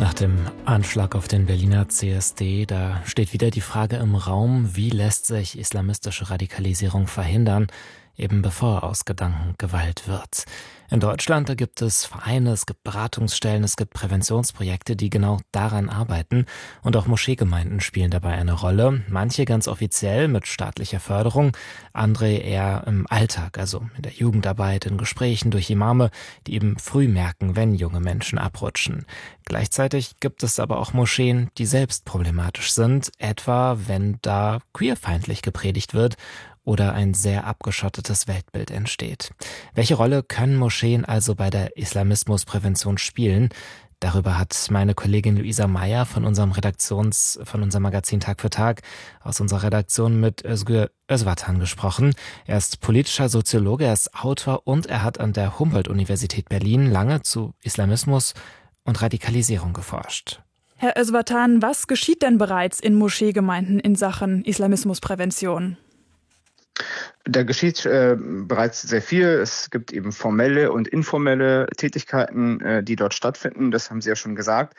Nach dem Anschlag auf den Berliner CSD, da steht wieder die Frage im Raum, wie lässt sich islamistische Radikalisierung verhindern, eben bevor aus Gedanken Gewalt wird. In Deutschland, da gibt es Vereine, es gibt Beratungsstellen, es gibt Präventionsprojekte, die genau daran arbeiten. Und auch Moscheegemeinden spielen dabei eine Rolle. Manche ganz offiziell mit staatlicher Förderung, andere eher im Alltag, also in der Jugendarbeit, in Gesprächen durch Imame, die eben früh merken, wenn junge Menschen abrutschen. Gleichzeitig gibt es aber auch Moscheen, die selbst problematisch sind, etwa wenn da queerfeindlich gepredigt wird oder ein sehr abgeschottetes Weltbild entsteht. Welche Rolle können Moscheen also bei der Islamismusprävention spielen? Darüber hat meine Kollegin Luisa Meyer von unserem Magazin Tag für Tag aus unserer Redaktion mit Özgür Özvatan gesprochen. Er ist politischer Soziologe, er ist Autor und er hat an der Humboldt-Universität Berlin lange zu Islamismus und Radikalisierung geforscht. Herr Özvatan, was geschieht denn bereits in Moscheegemeinden in Sachen Islamismusprävention? Da geschieht bereits sehr viel. Es gibt eben formelle und informelle Tätigkeiten, die dort stattfinden. Das haben Sie ja schon gesagt.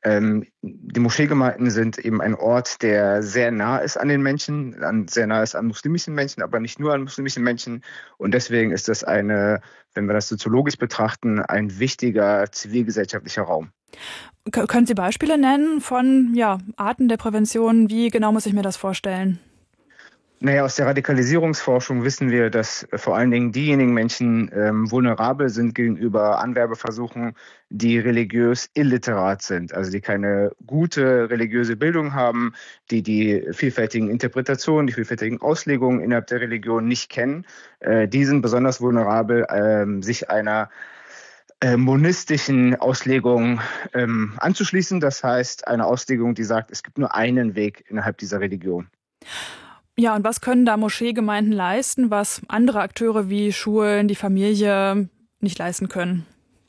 Die Moscheegemeinden sind eben ein Ort, der sehr nah ist an den Menschen, sehr nah ist an muslimischen Menschen, aber nicht nur an muslimischen Menschen. Und deswegen ist das wenn wir das soziologisch betrachten, ein wichtiger zivilgesellschaftlicher Raum. Können Sie Beispiele nennen von Arten der Prävention? Wie genau muss ich mir das vorstellen? Naja, aus der Radikalisierungsforschung wissen wir, dass vor allen Dingen diejenigen Menschen vulnerabel sind gegenüber Anwerbeversuchen, die religiös illiterat sind, also die keine gute religiöse Bildung haben, die vielfältigen Interpretationen, die vielfältigen Auslegungen innerhalb der Religion nicht kennen. Die sind besonders vulnerabel, sich einer monistischen Auslegung anzuschließen. Das heißt, eine Auslegung, die sagt, es gibt nur einen Weg innerhalb dieser Religion. Ja, und was können da Moscheegemeinden leisten, was andere Akteure wie Schulen, die Familie nicht leisten können?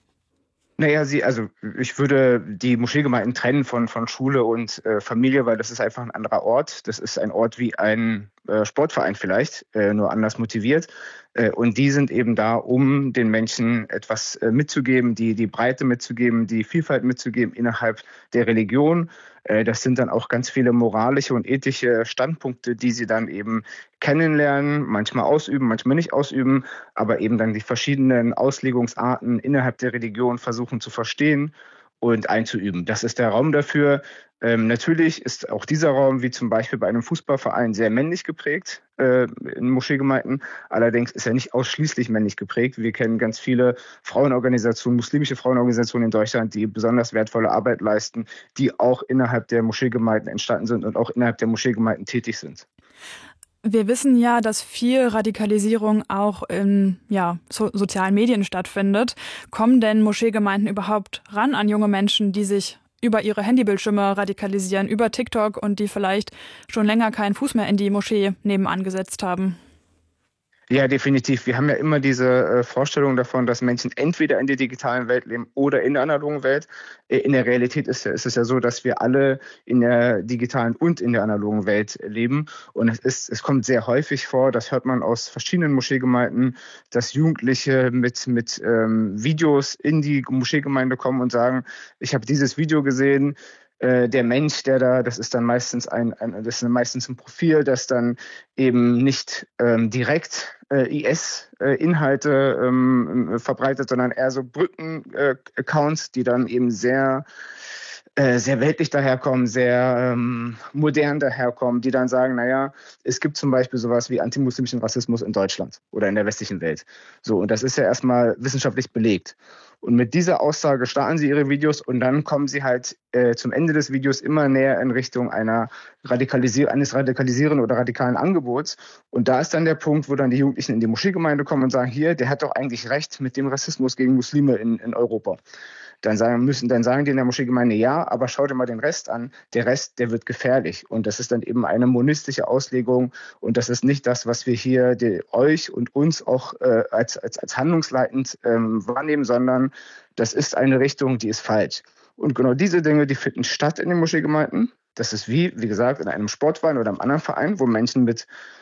Naja, ich würde die Moscheegemeinden trennen von Schule und Familie, weil das ist einfach ein anderer Ort. Das ist ein Ort wie ein Sportverein vielleicht, nur anders motiviert. Und die sind eben da, um den Menschen etwas mitzugeben, die Breite mitzugeben, die Vielfalt mitzugeben innerhalb der Religion. Das sind dann auch ganz viele moralische und ethische Standpunkte, die sie dann eben kennenlernen, manchmal ausüben, manchmal nicht ausüben, aber eben dann die verschiedenen Auslegungsarten innerhalb der Religion versuchen zu verstehen und einzuüben. Das ist der Raum dafür. Natürlich ist auch dieser Raum, wie zum Beispiel bei einem Fußballverein, sehr männlich geprägt in Moscheegemeinden. Allerdings ist er nicht ausschließlich männlich geprägt. Wir kennen ganz viele Frauenorganisationen, muslimische Frauenorganisationen in Deutschland, die besonders wertvolle Arbeit leisten, die auch innerhalb der Moscheegemeinden entstanden sind und auch innerhalb der Moscheegemeinden tätig sind. Wir wissen ja, dass viel Radikalisierung auch in sozialen Medien stattfindet. Kommen denn Moscheegemeinden überhaupt ran an junge Menschen, die sich über ihre Handybildschirme radikalisieren, über TikTok und die vielleicht schon länger keinen Fuß mehr in die Moschee nebenan gesetzt haben? Ja, definitiv. Wir haben ja immer diese Vorstellung davon, dass Menschen entweder in der digitalen Welt leben oder in der analogen Welt. In der Realität ist es ja so, dass wir alle in der digitalen und in der analogen Welt leben. Und es kommt sehr häufig vor, das hört man aus verschiedenen Moscheegemeinden, dass Jugendliche mit Videos in die Moscheegemeinde kommen und sagen, ich habe dieses Video gesehen. Der Mensch, das ist dann meistens meistens ein Profil, das dann eben nicht direkt IS-Inhalte verbreitet, sondern eher so Brücken-Accounts, die dann eben sehr weltlich daherkommen, sehr modern daherkommen, die dann sagen, naja, es gibt zum Beispiel sowas wie antimuslimischen Rassismus in Deutschland oder in der westlichen Welt. So, und das ist ja erstmal wissenschaftlich belegt. Und mit dieser Aussage starten sie ihre Videos und dann kommen sie halt zum Ende des Videos immer näher in Richtung eines radikalisierenden oder radikalen Angebots. Und da ist dann der Punkt, wo dann die Jugendlichen in die Moscheegemeinde kommen und sagen, hier, der hat doch eigentlich recht mit dem Rassismus gegen Muslime in Europa. Dann sagen die in der Moscheegemeinde, ja, aber schau dir mal den Rest an. Der Rest, der wird gefährlich. Und das ist dann eben eine monistische Auslegung. Und das ist nicht das, was wir hier euch und uns auch als handlungsleitend wahrnehmen, sondern das ist eine Richtung, die ist falsch. Und genau diese Dinge, die finden statt in den Moscheegemeinden. Das ist wie gesagt, in einem Sportverein oder einem anderen Verein, wo Menschen mit